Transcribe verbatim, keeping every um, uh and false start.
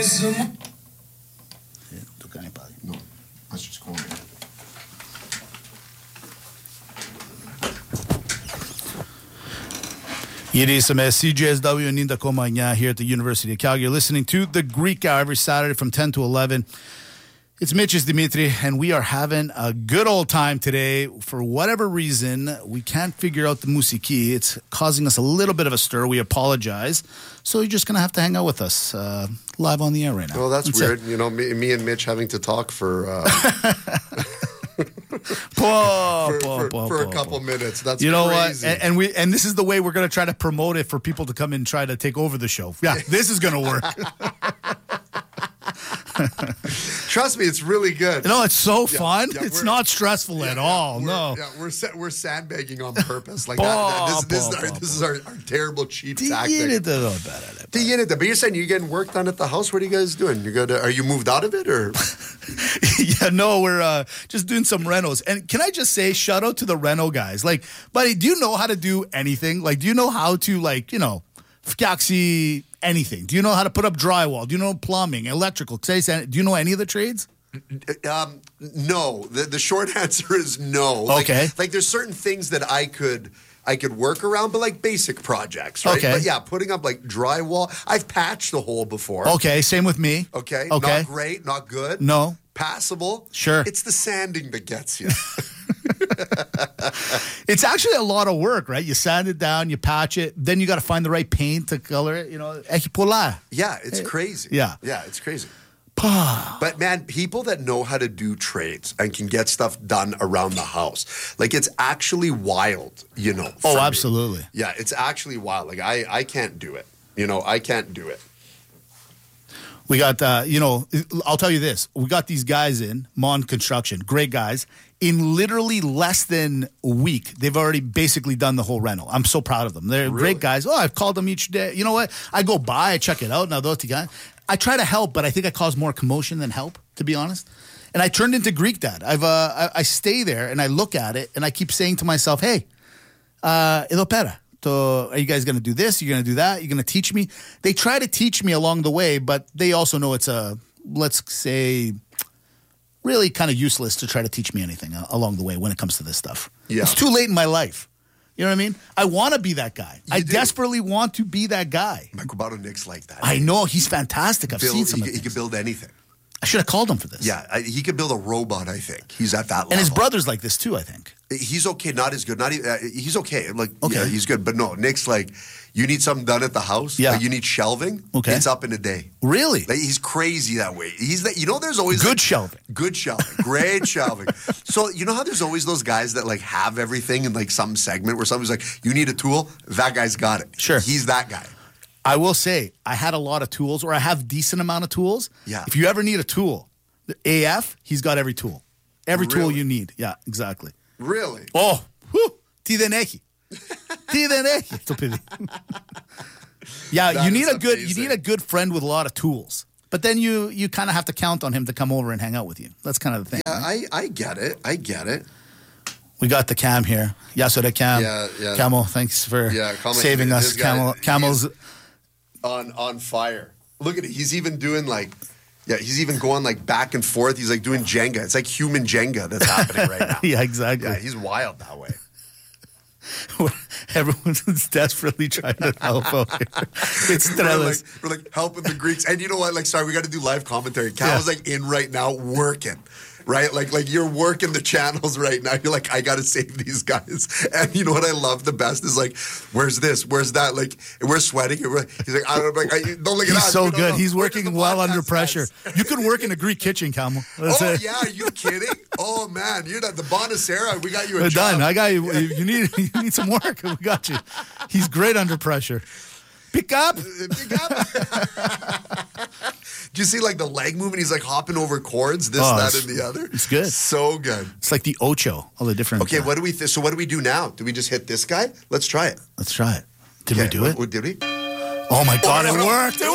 No, let's just call it. Ieri C J S W and Ninda Komanya here at the University of Calgary. You're listening to The Greek Hour every Saturday from ten to eleven. It's Mitch's Dimitri, and we are having a good old time today. For whatever reason, we can't figure out the musiki. It's causing us a little bit of a stir. We apologize. So you're just going to have to hang out with us uh, live on the air right now. Well, that's, that's weird. It. You know, me, me and Mitch having to talk for... Uh... Paw, for, paw, for, paw, for paw, a couple paw. minutes. That's you know crazy. what? And, and we and this is the way we're going to try to promote it for people to come in and try to take over the show. Yeah, this is going to work. Trust me, it's really good. You know, it's so yeah, fun. Yeah, it's not stressful yeah, at yeah, all. We're, no. Yeah, we're sa- we're sandbagging on purpose. Like that, that, this, this, is our, this is our, our terrible cheap tactic. But you're saying you're getting work done at the house. What are you guys doing? You go to, are you moved out of it or? yeah, no, we're uh, just doing some renos. And can I just say, shout out to the reno guys. Like, buddy, do you know how to do anything? Like, do you know how to, like, you know, fkaxi anything? Do you know how to put up drywall? Do you know plumbing, electrical? Do you know any of the trades? Um, no. The, the short answer is no. Like, okay. Like, there's certain things that I could... I could work around, but like basic projects, right? Okay. But yeah, putting up like drywall. I've patched the hole before. Okay, same with me. Okay. Okay. Not great, not good. No. Passable. Sure. It's the sanding that gets you. It's actually a lot of work, right? You sand it down, you patch it, then you got to find the right paint to color it, you know. Yeah, it's crazy. Yeah. Yeah, it's crazy. But man, people that know how to do trades and can get stuff done around the house, like it's actually wild, you know. Oh, absolutely. Me. Yeah, it's actually wild. Like I, I can't do it. You know, I can't do it. We got, uh, you know, I'll tell you this. We got these guys in, Mon Construction, great guys. In literally less than a week, they've already basically done the whole rental. I'm so proud of them. They're really? great guys. Oh, I've called them each day. You know what? I go by, I check it out. Now, those two guys, I try to help, but I think I cause more commotion than help, to be honest. And I turned into Greek dad. I've, uh, I, I stay there and I look at it and I keep saying to myself, hey, uh, εδώ πέρα. So are you guys going to do this? You're going to do that? You're going to teach me? They try to teach me along the way, but they also know it's a, let's say, really kind of useless to try to teach me anything uh, along the way when it comes to this stuff. Yeah. It's too late in my life. You know what I mean? I want to be that guy. You I do. desperately want to be that guy. Michael Bato Nick's like that. I know. He's fantastic. I've build, seen some he, of he could build anything. I should have called him for this. Yeah, I, he could build a robot, I think. He's at that level. And his brother's like this too, I think. He's okay, not as good. Not uh, He's okay. Like, okay. Yeah, he's good. But no, Nick's like, you need something done at the house? Yeah. Like you need shelving? Okay. It's up in a day. Really? Like, he's crazy that way. He's that. You know, there's always... Good like, shelving. Good shelving. Great shelving. So, you know how there's always those guys that, like, have everything in, like, some segment where somebody's like, you need a tool? That guy's got it. Sure. He's that guy. I will say, I had a lot of tools, or I have decent amount of tools. Yeah. If you ever need a tool, the A F, he's got every tool. Every Really? tool you need. Yeah, exactly. Really? Oh, whew. Ti den ekki. Ti den ekki. Stupid. Yeah, That you need is a good amazing. you need a good friend with a lot of tools. But then you you kind of have to count on him to come over and hang out with you. That's kind of the thing. Yeah, right? I, I get it. I get it. We got the Cam here. Yasura Cam. Yeah, yeah. Camel, thanks for Yeah, Camel- saving us. this guy, Camel, he's- Camel's On on fire. Look at it. He's even doing like, yeah, he's even going like back and forth. He's like doing Jenga. It's like human Jenga that's happening right now. yeah, exactly. Yeah, he's wild that way. Everyone's desperately trying to help out here. It's We're like, Trellis. we're like helping the Greeks. And you know what? Like, sorry, we got to do live commentary. Cal's Yeah. like in right now working. Right? Like, like you're working the channels right now. You're like, I got to save these guys. And you know what I love the best is like, where's this? Where's that? Like, we're sweating. He's like, I don't, like, I, don't look at He's us. so We don't good. know. He's We're working the well podcast under pressure. guys. You could work in a Greek kitchen, Camel. That's Oh, it. yeah. Are you kidding? Oh, man. You're not the Bonacera. We got you a We're job. done. I got you. You need you need some work. We got you. He's great under pressure. Pick up. Pick up. Do you see like the leg movement? He's like hopping over cords, this, Oh, that, it's- and the other. it's good. So good. It's like the Ocho. All the different. Okay, uh, what do we? Th- so what do we do now? Do we just hit this guy? Let's try it. Let's try it. Did Okay, we do it? what- Did we? Oh my God! no, it no. worked. It